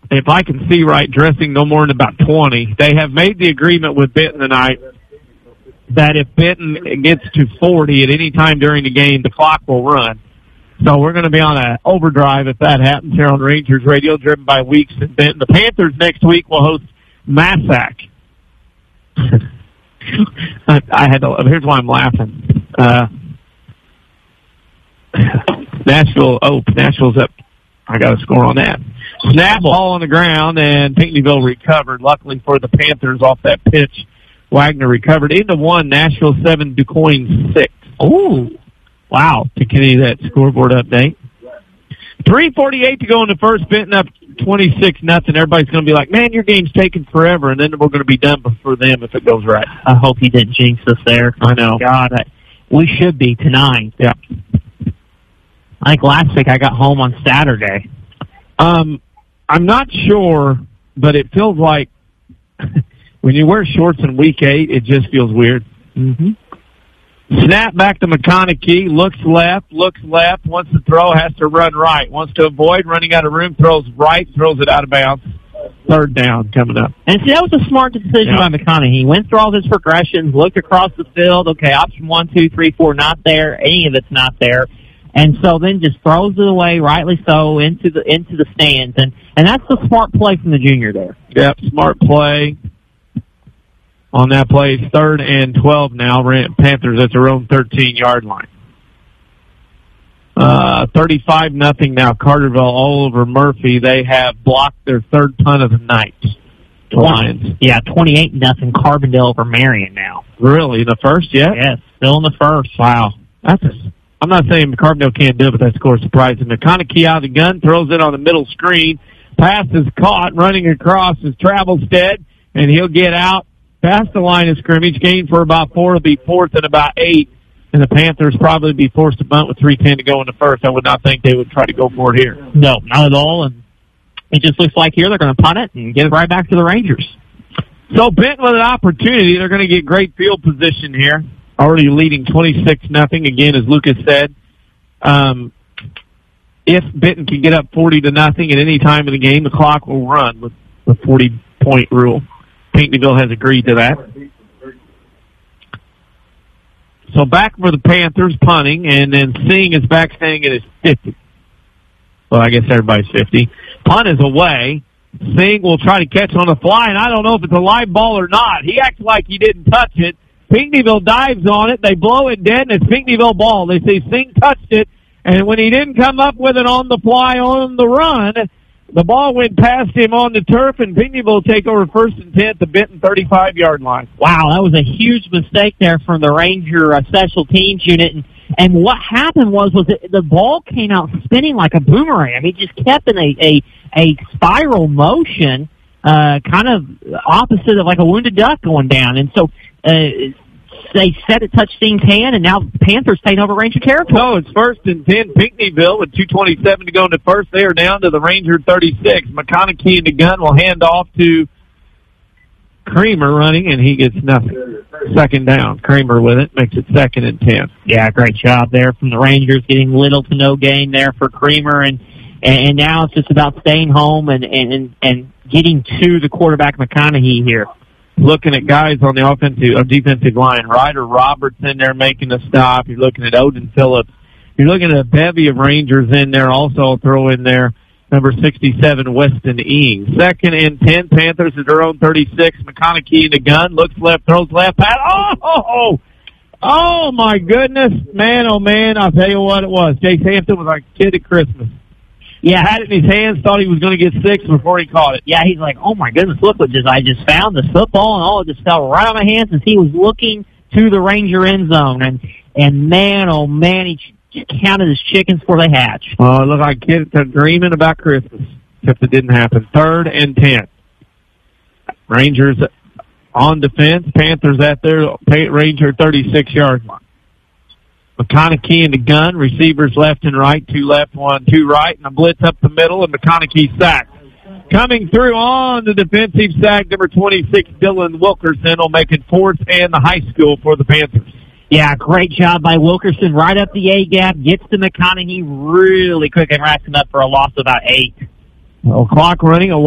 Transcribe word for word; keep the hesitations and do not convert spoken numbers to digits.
if I can see right, dressing no more than about twenty. They have made the agreement with Benton tonight that if Benton gets to forty at any time during the game, the clock will run. So we're going to be on an overdrive if that happens here on Rangers Radio, driven by Weeks and Benton. The Panthers next week will host Massac. I, I had to, here's why I'm laughing. Uh, Nashville, oh, Nashville's up. I got a score on that. Snap ball on the ground, and Pinckneyville recovered. Luckily for the Panthers, off that pitch, Wagner recovered into one. Nashville seven, DuQuoin six. Ooh, wow! To continue that scoreboard update. three forty-eight to go in the first. Benton up twenty-six nothing. Everybody's going to be like, "Man, your game's taking forever," and then we're going to be done before them if it goes right. I hope he didn't jinx us there. I know. God, I, we should be tonight. Yeah. I think last week I got home on Saturday. Um, I'm not sure, but it feels like when you wear shorts in week eight, it just feels weird. Mm-hmm. Snap back to McConaughey, looks left, looks left, wants to throw, has to run right. Wants to avoid running out of room, throws right, throws it out of bounds. Third down coming up. And see, that was a smart decision yeah. by McConaughey. He went through all his progressions, looked across the field. Okay, option one, two, three, four, not there. Any of it's not there. And so then just throws it away, rightly so, into the into the stands. And, and that's the smart play from the junior there. Yep, smart play. On that play, it's third and twelve now. Panthers at their own thirteen-yard line. Uh, thirty-five nothing now. Carterville all over Murphy. They have blocked their third punt of the night. The Lions. Yeah, twenty-eight nothing. Carbondale over Marion now. Really? The first yet? Yes, still in the first. Wow. That's a, I'm not saying Carbondale can't do it, but that score is surprising. McConaughey out of the gun, throws it on the middle screen. Pass is caught, running across is Travelstead, and he'll get out past the line of scrimmage. Gain for about four. It'll be fourth and about eight. And the Panthers probably be forced to bunt with three ten to go in the first. I would not think they would try to go for it here. No, not at all. And it just looks like here they're going to punt it and get it right back to the Rangers. So Benton with an opportunity. They're going to get great field position here. Already leading twenty-six nothing. Again, as Lucas said, um, if Benton can get up forty to nothing at any time in the game, the clock will run with the forty-point rule. Pinckneyville has agreed to that. So back for the Panthers, punting, and then Singh is back standing at his fifty. Well, I guess everybody's fifty. Punt is away. Singh will try to catch on the fly, and I don't know if it's a live ball or not. He acts like he didn't touch it. Pinckneyville dives on it. They blow it dead, and it's Pinckneyville ball. They say Singh touched it, and when he didn't come up with it on the fly on the run, the ball went past him on the turf, and Pinckneyville will take over first and ten at the Benton thirty-five-yard line. Wow, that was a huge mistake there from the Ranger uh, special teams unit. And, and what happened was was that the ball came out spinning like a boomerang. I mean, it just kept in a, a, a spiral motion, uh, kind of opposite of like a wounded duck going down. And so uh, they set it touch Sing's hand, and now Panthers taking over Ranger territory. So it's first and ten, Pinckneyville with two twenty-seven to go in the first. They are down to the Ranger thirty-six. McConaughey in the gun will hand off to Creamer running, and he gets nothing. Second down. Creamer with it, makes it second and ten. Yeah, great job there from the Rangers, getting little to no gain there for Creamer, and and now it's just about staying home and, and, and getting to the quarterback McConaughey here. Looking at guys on the offensive or defensive line. Ryder Roberts in there making a stop. You're looking at Odin Phillips. You're looking at a bevy of Rangers in there. Also throw in there number sixty-seven, Weston Eames. Second and ten, Panthers at their own thirty-six. McConaughey in the gun. Looks left, throws left. Pass. Oh! Oh, my goodness. Man, oh, man. I'll tell you what it was. Jay Hampton was like a kid at Christmas. Yeah, had it in his hands, thought he was going to get six before he caught it. Yeah, he's like, oh, my goodness, look what just I just found, the football, and all it just fell right on my hands as he was looking to the Ranger end zone. And, and man, oh, man, he just counted his chickens before they hatch. Oh, it looked like kids are dreaming about Christmas, except it didn't happen. Third and ten. Rangers on defense, Panthers at their Ranger thirty-six-yard line. McConaughey in the gun, receivers left and right, two left, one, two right, and a blitz up the middle, and McConaughey sacked. Coming through on the defensive sack, number twenty-six, Dylan Wilkerson, will make it fourth and the high school for the Panthers. Yeah, great job by Wilkerson, right up the A-gap, gets to McConaughey really quick and racks him up for a loss of about eight. Well, clock running, a